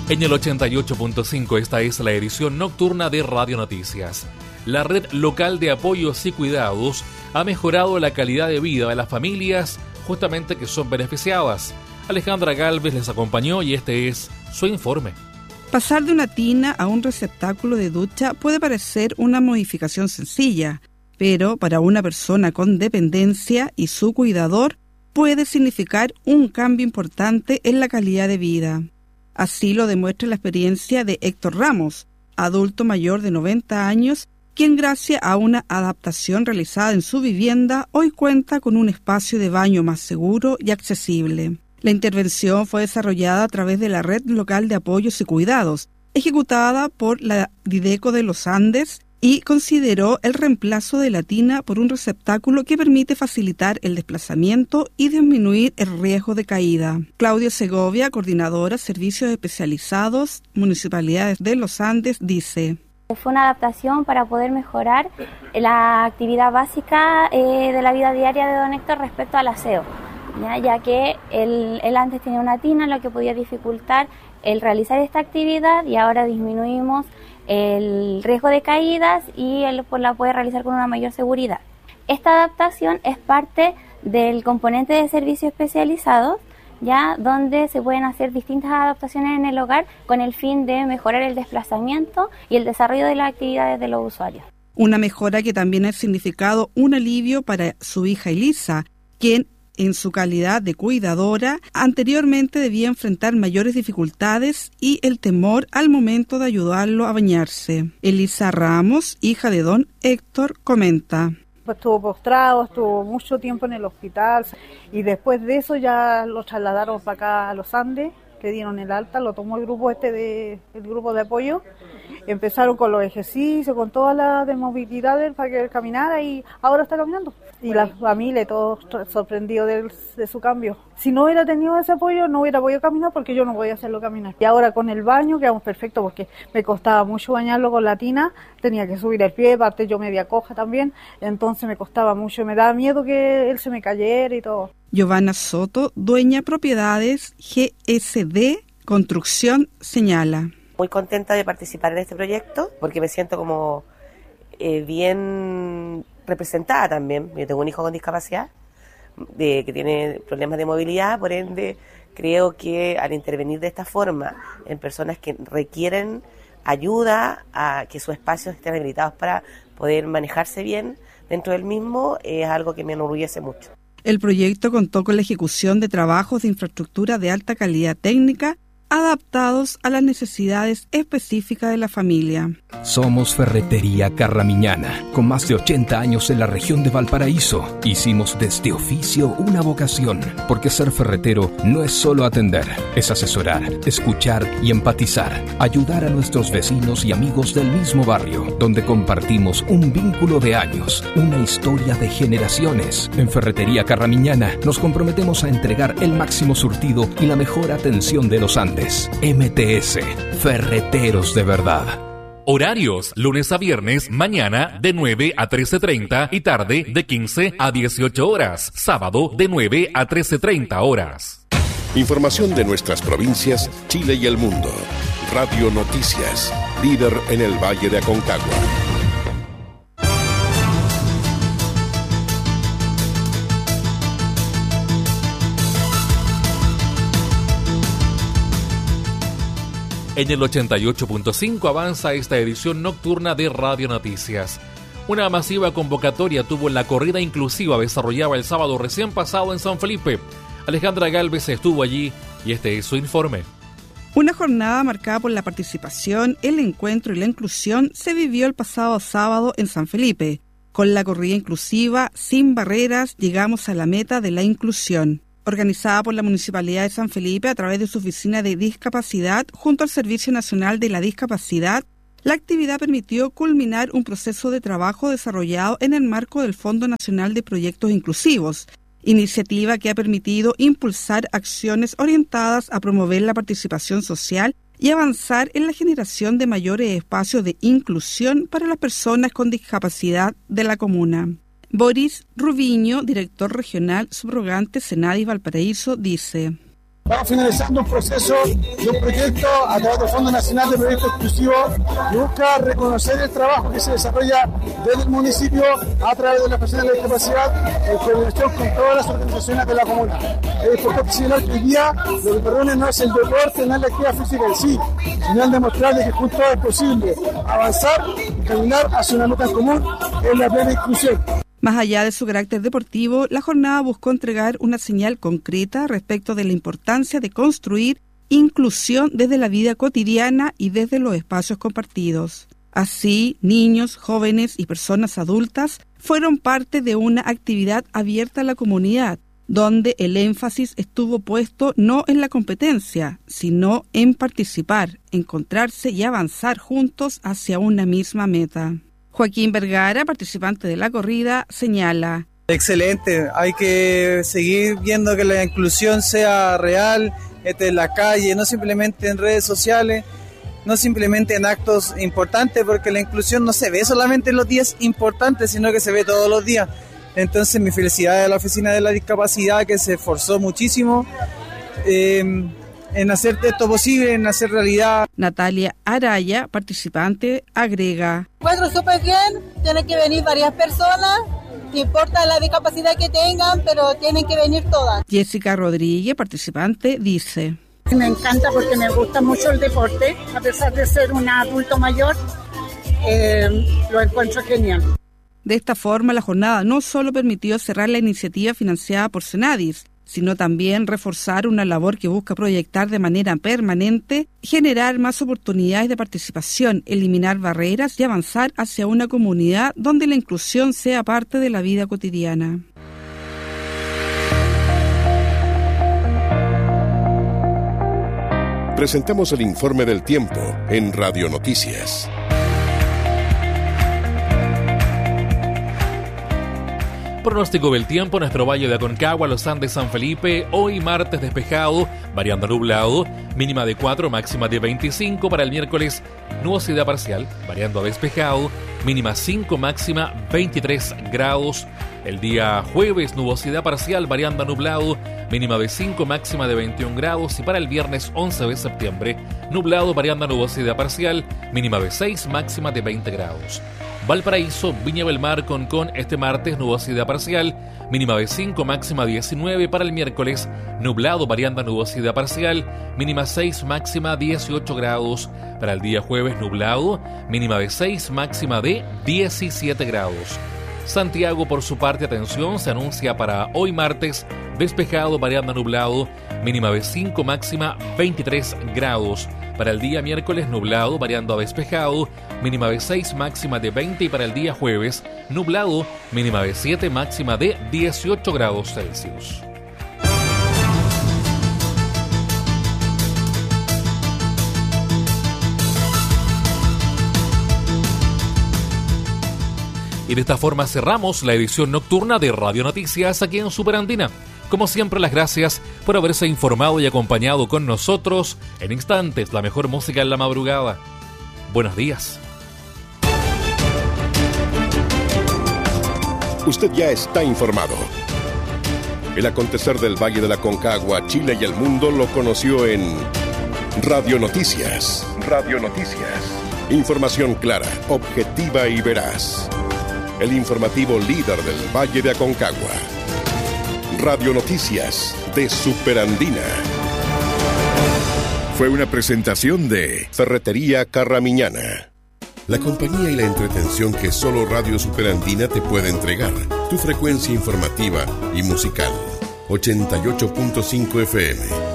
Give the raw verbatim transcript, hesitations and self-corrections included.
En el ochenta y ocho punto cinco esta es la edición nocturna de Radio Noticias. La red local de apoyos y cuidados ha mejorado la calidad de vida de las familias justamente que son beneficiadas. Alejandra Galvez les acompañó y este es su informe. Pasar de una tina a un receptáculo de ducha puede parecer una modificación sencilla, pero para una persona con dependencia y su cuidador puede significar un cambio importante en la calidad de vida. Así lo demuestra la experiencia de Héctor Ramos, adulto mayor de noventa años, quien gracias a una adaptación realizada en su vivienda hoy cuenta con un espacio de baño más seguro y accesible. La intervención fue desarrollada a través de la Red Local de Apoyos y Cuidados, ejecutada por la Dideco de los Andes, y consideró el reemplazo de la tina por un receptáculo que permite facilitar el desplazamiento y disminuir el riesgo de caída. Claudia Segovia, coordinadora Servicios Especializados, Municipalidades de los Andes, dice: Fue una adaptación para poder mejorar la actividad básica eh, de la vida diaria de don Héctor respecto al aseo, ¿ya? ya que él, él antes tenía una tina, lo que podía dificultar el realizar esta actividad, y ahora disminuimos el riesgo de caídas y él pues, la puede realizar con una mayor seguridad. Esta adaptación es parte del componente de servicios especializados, ya donde se pueden hacer distintas adaptaciones en el hogar con el fin de mejorar el desplazamiento y el desarrollo de las actividades de los usuarios. Una mejora que también ha significado un alivio para su hija Elisa, quien en su calidad de cuidadora anteriormente debía enfrentar mayores dificultades y el temor al momento de ayudarlo a bañarse. Elisa Ramos, hija de don Héctor, comenta: Estuvo postrado, estuvo mucho tiempo en el hospital y después de eso ya lo trasladaron para acá a los Andes, le dieron el alta, lo tomó el grupo este de el grupo de apoyo. Empezaron con los ejercicios, con todas las de movilidad para que él caminara y ahora está caminando. Y la familia, todos sorprendidos de, de su cambio. Si no hubiera tenido ese apoyo, no hubiera podido caminar porque yo no podía hacerlo caminar. Y ahora con el baño quedamos perfectos porque me costaba mucho bañarlo con la tina, tenía que subir el pie, aparte yo media coja también, entonces me costaba mucho y me daba miedo que él se me cayera y todo. Giovanna Soto, dueña propiedades G S D Construcción, señala: Muy contenta de participar en este proyecto porque me siento como eh, bien representada también. Yo tengo un hijo con discapacidad de, que tiene problemas de movilidad, por ende creo que al intervenir de esta forma en personas que requieren ayuda a que sus espacios estén habilitados para poder manejarse bien dentro del mismo, es algo que me enorgullece mucho. El proyecto contó con la ejecución de trabajos de infraestructura de alta calidad técnica adaptados a las necesidades específicas de la familia. Somos Ferretería Carramiñana, con más de ochenta años en la región de Valparaíso. Hicimos de este oficio una vocación, porque ser ferretero no es solo atender, es asesorar, escuchar y empatizar, ayudar a nuestros vecinos y amigos del mismo barrio, donde compartimos un vínculo de años, una historia de generaciones. En Ferretería Carramiñana nos comprometemos a entregar el máximo surtido y la mejor atención de los Andes. M T S, Ferreteros de verdad. Horarios, lunes a viernes, mañana de nueve a trece treinta y tarde de quince a dieciocho horas. Sábado de nueve a trece treinta horas. Información de nuestras provincias, Chile y el mundo. Radio Noticias, líder en el Valle de Aconcagua. En el ochenta y ocho punto cinco avanza esta edición nocturna de Radio Noticias. Una masiva convocatoria tuvo la corrida inclusiva desarrollada el sábado recién pasado en San Felipe. Alejandra Galvez estuvo allí y este es su informe. Una jornada marcada por la participación, el encuentro y la inclusión se vivió el pasado sábado en San Felipe. Con la corrida inclusiva, sin barreras, llegamos a la meta de la inclusión. Organizada por la Municipalidad de San Felipe a través de su oficina de discapacidad junto al Servicio Nacional de la Discapacidad, la actividad permitió culminar un proceso de trabajo desarrollado en el marco del Fondo Nacional de Proyectos Inclusivos, iniciativa que ha permitido impulsar acciones orientadas a promover la participación social y avanzar en la generación de mayores espacios de inclusión para las personas con discapacidad de la comuna. Boris Rubiño, director regional subrogante Senadis Valparaíso, dice: Estamos finalizando un proceso de un proyecto a través del Fondo Nacional de Proyectos Exclusivos que busca reconocer el trabajo que se desarrolla desde el municipio a través de las personas de discapacidad en coordinación con todas las organizaciones de la comuna. Es importante señalar que hoy día lo que perdone no es el deporte, no es la actividad física en sí, sino el demostrar de que juntos es posible avanzar y caminar hacia una meta en común en la plena inclusión. Más allá de su carácter deportivo, la jornada buscó entregar una señal concreta respecto de la importancia de construir inclusión desde la vida cotidiana y desde los espacios compartidos. Así, niños, jóvenes y personas adultas fueron parte de una actividad abierta a la comunidad, donde el énfasis estuvo puesto no en la competencia, sino en participar, encontrarse y avanzar juntos hacia una misma meta. Joaquín Vergara, participante de la corrida, señala: excelente, hay que seguir viendo que la inclusión sea real este, en la calle, no simplemente en redes sociales, no simplemente en actos importantes, porque la inclusión no se ve solamente en los días importantes, sino que se ve todos los días. Entonces, mi felicidad a la Oficina de la Discapacidad, que se esforzó muchísimo eh, en hacer esto posible, en hacer realidad. Natalia Araya, participante, agrega: encuentro súper bien, tienen que venir varias personas, no importa la discapacidad que tengan, pero tienen que venir todas. Jessica Rodríguez, participante, dice: me encanta porque me gusta mucho el deporte, a pesar de ser un adulto mayor, eh, lo encuentro genial. De esta forma, la jornada no solo permitió cerrar la iniciativa financiada por Senadis, sino también reforzar una labor que busca proyectar de manera permanente, generar más oportunidades de participación, eliminar barreras y avanzar hacia una comunidad donde la inclusión sea parte de la vida cotidiana. Presentamos el informe del tiempo en Radio Noticias. Pronóstico del tiempo en nuestro Valle de Aconcagua, Los Andes, San Felipe. Hoy martes despejado, variando nublado, mínima de cuatro, máxima de veinticinco. Para el miércoles, nubosidad parcial, variando a despejado, mínima cinco, máxima veintitrés grados. El día jueves, nubosidad parcial, variando a nublado, mínima de cinco, máxima de veintiún grados. Y para el viernes once de septiembre, nublado, variando a nubosidad parcial, mínima de seis, máxima de veinte grados. Valparaíso, Viña del Mar, Concón, este martes nubosidad parcial, mínima de cinco, máxima diecinueve. Para el miércoles, nublado, variando a nubosidad parcial, mínima seis, máxima dieciocho grados. Para el día jueves, nublado, mínima de seis, máxima de diecisiete grados. Santiago, por su parte, atención, se anuncia para hoy martes despejado, variando a nublado, mínima de cinco, máxima veintitrés grados. Para el día miércoles, nublado, variando a despejado, mínima de seis, máxima de veinte. Y para el día jueves, nublado, mínima de siete, máxima de dieciocho grados Celsius. Y de esta forma cerramos la edición nocturna de Radio Noticias aquí en Superandina. Como siempre, las gracias por haberse informado y acompañado con nosotros. En instantes, la mejor música en la madrugada. Buenos días. Usted ya está informado. El acontecer del Valle de la Aconcagua, Chile y el mundo lo conoció en Radio Noticias. Radio Noticias. Información clara, objetiva y veraz. El informativo líder del Valle de Aconcagua. Radio Noticias de Superandina. Fue una presentación de Ferretería Carramiñana. La compañía y la entretención que solo Radio Superandina te puede entregar. Tu frecuencia informativa y musical. ochenta y ocho punto cinco F M.